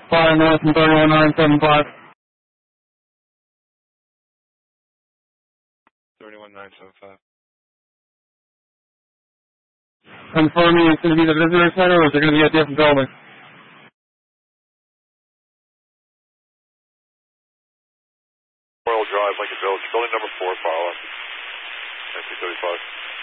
5 north and 31975. 31975. Confirming it's going to be the visitor center, or is it going to be a different building? Royal Drive, Lincoln Village, building number 4, follow up. 1935.